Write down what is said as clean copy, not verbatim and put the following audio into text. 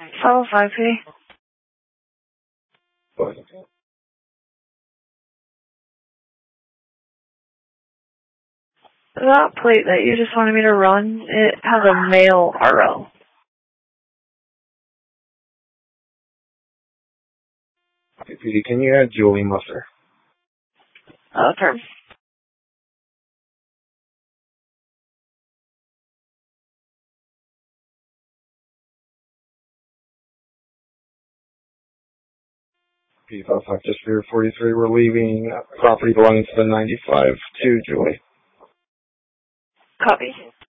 505P. That plate that you just wanted me to run, it has a male RO. Okay, PD, can you add Julie Musser? Term. PD 55, just for your 43, we're leaving property belonging to the 95 to Julie. Copy.